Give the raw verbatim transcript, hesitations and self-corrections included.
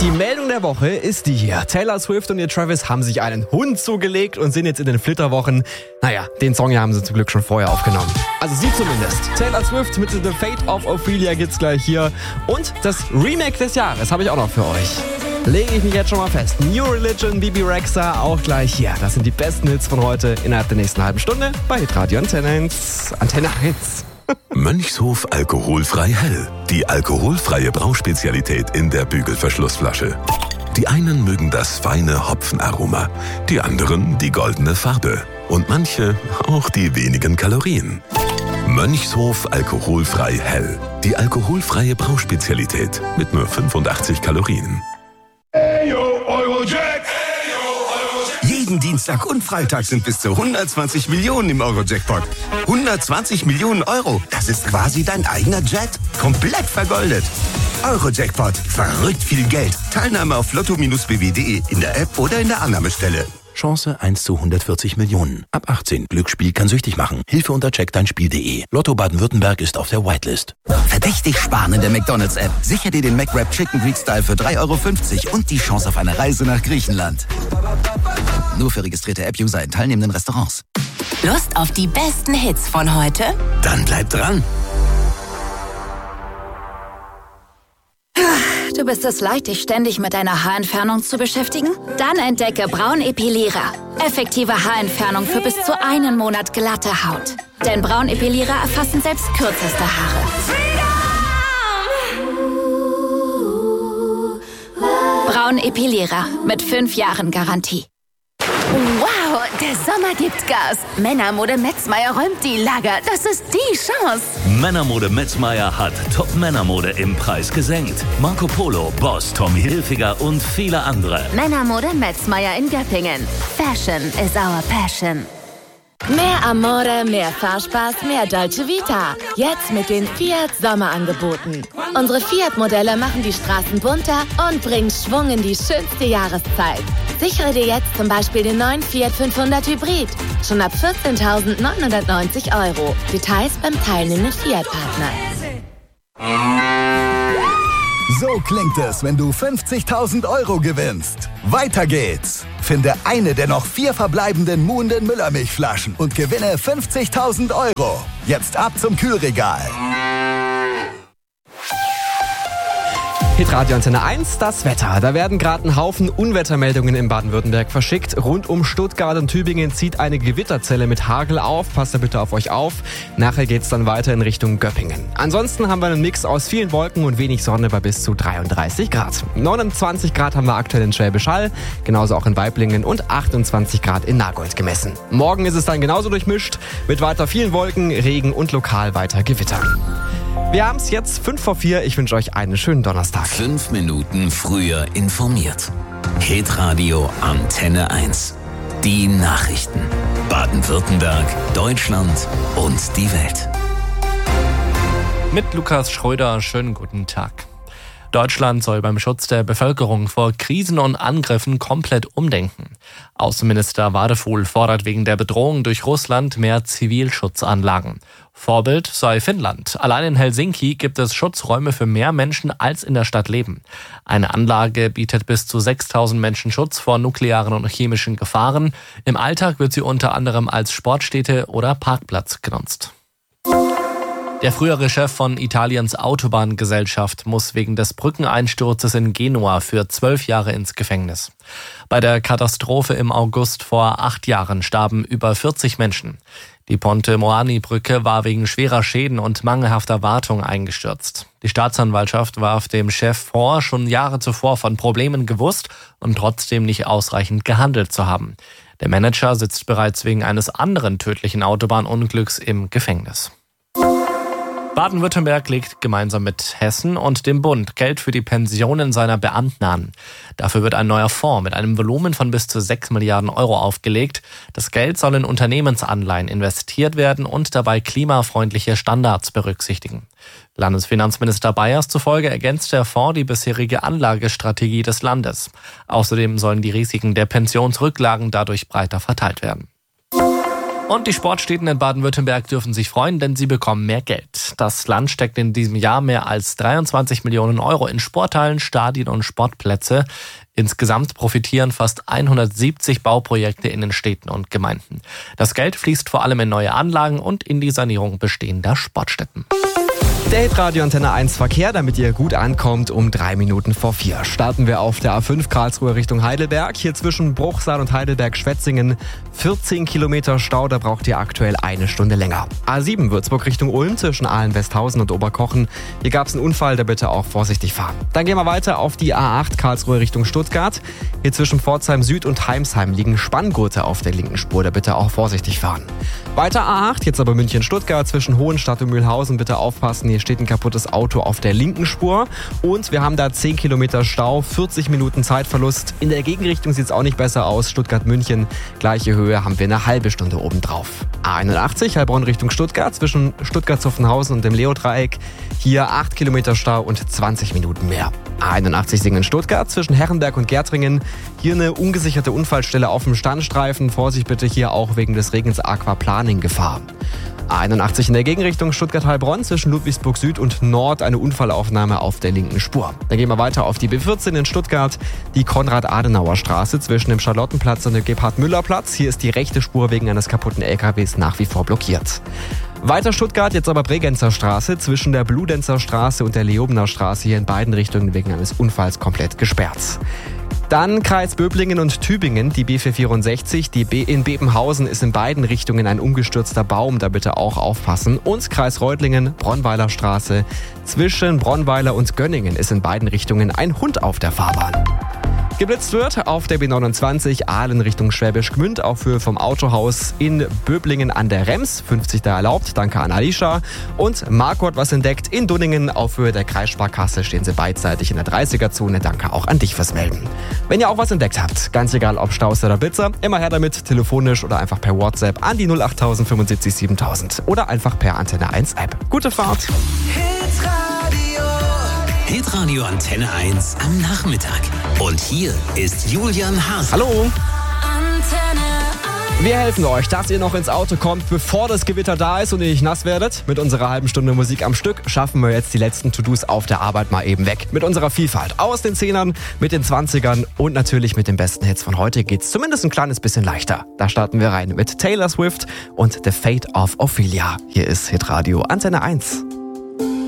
Die Meldung der Woche ist die hier. Taylor Swift und ihr Travis haben sich einen Hund zugelegt und sind jetzt in den Flitterwochen. Naja, den Song hier haben sie zum Glück schon vorher aufgenommen. Also sie zumindest. Taylor Swift mit The Fate of Ophelia gibt's gleich hier. Und das Remake des Jahres habe ich auch noch für euch. Lege ich mich jetzt schon mal fest. New Religion, Bibi Rexha auch gleich hier. Das sind die besten Hits von heute innerhalb der nächsten halben Stunde bei Hitradio Antenne eins. Antenne eins. Mönchshof alkoholfrei hell. Die alkoholfreie Brauspezialität in der Bügelverschlussflasche. Die einen mögen das feine Hopfenaroma, die anderen die goldene Farbe und manche auch die wenigen Kalorien. Mönchshof alkoholfrei hell. Die alkoholfreie Brauspezialität mit nur fünfundachtzig Kalorien. Jeden Dienstag und Freitag sind bis zu hundertzwanzig Millionen im Euro-Jackpot. hundertzwanzig Millionen Euro, das ist quasi dein eigener Jet. Komplett vergoldet. Euro-Jackpot, verrückt viel Geld. Teilnahme auf lotto b w punkt de in der App oder in der Annahmestelle. Chance eins zu hundertvierzig Millionen. Ab achtzehn. Glücksspiel kann süchtig machen. Hilfe unter check dein Spiel punkt de. Lotto Baden-Württemberg ist auf der Whitelist. Verdächtig sparen in der McDonald's-App. Sicher dir den McWrap Chicken Greek Style für drei Euro fünfzig und die Chance auf eine Reise nach Griechenland. Nur für registrierte App-User in teilnehmenden Restaurants. Lust auf die besten Hits von heute? Dann bleib dran. Du bist es leid, dich ständig mit deiner Haarentfernung zu beschäftigen? Dann entdecke Braun Epilierer. Effektive Haarentfernung für bis zu einen Monat glatte Haut. Denn Braun Epilierer erfassen selbst kürzeste Haare. Braun Epilierer mit fünf Jahren Garantie. Wow, der Sommer gibt Gas. Männermode Metzmeier räumt die Lager. Das ist die Chance. Männermode Metzmeier hat Top-Männermode im Preis gesenkt. Marco Polo, Boss, Tommy Hilfiger und viele andere. Männermode Metzmeier in Göppingen. Fashion is our passion. Mehr Amore, mehr Fahrspaß, mehr Dolce Vita. Jetzt mit den Fiat Sommerangeboten. Unsere Fiat-Modelle machen die Straßen bunter und bringen Schwung in die schönste Jahreszeit. Sichere dir jetzt zum Beispiel den neuen Fiat fünfhundert Hybrid. Schon ab vierzehntausendneunhundertneunzig Euro. Details beim teilnehmenden Fiat-Partner. So klingt es, wenn du fünfzigtausend Euro gewinnst. Weiter geht's. Finde eine der noch vier verbleibenden muhenden Müllermilchflaschen und gewinne fünfzigtausend Euro. Jetzt ab zum Kühlregal. Hitradio Antenne eins, das Wetter. Da werden gerade ein Haufen Unwettermeldungen in Baden-Württemberg verschickt. Rund um Stuttgart und Tübingen zieht eine Gewitterzelle mit Hagel auf. Passt da bitte auf euch auf. Nachher geht's dann weiter in Richtung Göppingen. Ansonsten haben wir einen Mix aus vielen Wolken und wenig Sonne bei bis zu dreiunddreißig Grad. neunundzwanzig Grad haben wir aktuell in Schwäbisch Hall, genauso auch in Waiblingen und achtundzwanzig Grad in Nagold gemessen. Morgen ist es dann genauso durchmischt mit weiter vielen Wolken, Regen und lokal weiter Gewitter. Wir haben es jetzt fünf vor vier. Ich wünsche euch einen schönen Donnerstag. Fünf Minuten früher informiert. Hitradio Antenne eins. Die Nachrichten. Baden-Württemberg, Deutschland und die Welt. Mit Lukas Schröder, schönen guten Tag. Deutschland soll beim Schutz der Bevölkerung vor Krisen und Angriffen komplett umdenken. Außenminister Wadefuhl fordert wegen der Bedrohung durch Russland mehr Zivilschutzanlagen. Vorbild sei Finnland. Allein in Helsinki gibt es Schutzräume für mehr Menschen, als in der Stadt leben. Eine Anlage bietet bis zu sechstausend Menschen Schutz vor nuklearen und chemischen Gefahren. Im Alltag wird sie unter anderem als Sportstätte oder Parkplatz genutzt. Der frühere Chef von Italiens Autobahngesellschaft muss wegen des Brückeneinsturzes in Genua für zwölf Jahre ins Gefängnis. Bei der Katastrophe im August vor acht Jahren starben über vierzig Menschen. Die Ponte Moani-Brücke war wegen schwerer Schäden und mangelhafter Wartung eingestürzt. Die Staatsanwaltschaft warf dem Chef vor, schon Jahre zuvor von Problemen gewusst und trotzdem nicht ausreichend gehandelt zu haben. Der Manager sitzt bereits wegen eines anderen tödlichen Autobahnunglücks im Gefängnis. Baden-Württemberg legt gemeinsam mit Hessen und dem Bund Geld für die Pensionen seiner Beamten an. Dafür wird ein neuer Fonds mit einem Volumen von bis zu sechs Milliarden Euro aufgelegt. Das Geld soll in Unternehmensanleihen investiert werden und dabei klimafreundliche Standards berücksichtigen. Landesfinanzminister Bayers zufolge ergänzt der Fonds die bisherige Anlagestrategie des Landes. Außerdem sollen die Risiken der Pensionsrücklagen dadurch breiter verteilt werden. Und die Sportstätten in Baden-Württemberg dürfen sich freuen, denn sie bekommen mehr Geld. Das Land steckt in diesem Jahr mehr als dreiundzwanzig Millionen Euro in Sporthallen, Stadien und Sportplätze. Insgesamt profitieren fast hundertsiebzig Bauprojekte in den Städten und Gemeinden. Das Geld fließt vor allem in neue Anlagen und in die Sanierung bestehender Sportstätten. Der Hitradio Antenne eins Verkehr, damit ihr gut ankommt, um drei Minuten vor vier. Starten wir auf der A fünf Karlsruhe Richtung Heidelberg. Hier zwischen Bruchsal und Heidelberg-Schwetzingen vierzehn Kilometer Stau, da braucht ihr aktuell eine Stunde länger. A sieben Würzburg Richtung Ulm zwischen Ahlen-Westhausen und Oberkochen. Hier gab es einen Unfall, da bitte auch vorsichtig fahren. Dann gehen wir weiter auf die A acht Karlsruhe Richtung Stuttgart. Hier zwischen Pforzheim Süd und Heimsheim liegen Spanngurte auf der linken Spur, da bitte auch vorsichtig fahren. Weiter A acht, jetzt aber München-Stuttgart zwischen Hohenstadt und Mühlhausen, bitte aufpassen. Hier steht ein kaputtes Auto auf der linken Spur und wir haben da zehn Kilometer Stau, vierzig Minuten Zeitverlust. In der Gegenrichtung sieht es auch nicht besser aus. Stuttgart-München, gleiche Höhe, haben wir eine halbe Stunde obendrauf. A einundachtzig Heilbronn Richtung Stuttgart zwischen Stuttgart-Zuffenhausen und dem Leo-Dreieck. Hier acht Kilometer Stau und zwanzig Minuten mehr. A einundachtzig Singen-Stuttgart zwischen Herrenberg und Gärtringen. Hier eine ungesicherte Unfallstelle auf dem Standstreifen. Vorsicht bitte hier auch wegen des Regens Aquaplaning-Gefahr. A einundachtzig in der Gegenrichtung Stuttgart-Heilbronn zwischen Ludwigsburg Süd und Nord eine Unfallaufnahme auf der linken Spur. Dann gehen wir weiter auf die B vierzehn in Stuttgart, die Konrad-Adenauer-Straße zwischen dem Charlottenplatz und dem Gebhard-Müller-Platz. Hier ist die rechte Spur wegen eines kaputten L K Ws nach wie vor blockiert. Weiter Stuttgart, jetzt aber Bregenzer Straße zwischen der Bludenzer Straße und der Leobener Straße, hier in beiden Richtungen wegen eines Unfalls komplett gesperrt. Dann Kreis Böblingen und Tübingen, die B vierhundertvierundsechzig, die B in Bebenhausen ist in beiden Richtungen ein umgestürzter Baum, da bitte auch aufpassen. Und Kreis Reutlingen, Bronweiler Straße, zwischen Bronweiler und Gönningen ist in beiden Richtungen ein Hund auf der Fahrbahn. Geblitzt wird auf der B neunundzwanzig Aalen Richtung Schwäbisch Gmünd auf Höhe vom Autohaus in Böblingen an der Rems. fünfzig da erlaubt, danke an Alicia. Und Marco hat was entdeckt in Dunningen auf Höhe der Kreissparkasse stehen sie beidseitig in der dreißiger-Zone. Danke auch an dich fürs Melden. Wenn ihr auch was entdeckt habt, ganz egal ob Staus oder Blitzer, immer her damit, telefonisch oder einfach per WhatsApp an die null acht null null fünfundsiebzig siebentausend oder einfach per Antenne eins App. Gute Fahrt! Hitradio Antenne eins am Nachmittag. Und hier ist Julian Haas. Hallo! Wir helfen euch, dass ihr noch ins Auto kommt, bevor das Gewitter da ist und ihr nicht nass werdet. Mit unserer halben Stunde Musik am Stück schaffen wir jetzt die letzten To-Dos auf der Arbeit mal eben weg. Mit unserer Vielfalt aus den Zehnern, mit den Zwanzigern und natürlich mit den besten Hits von heute geht's zumindest ein kleines bisschen leichter. Da starten wir rein mit Taylor Swift und The Fate of Ophelia. Hier ist Hitradio Antenne eins.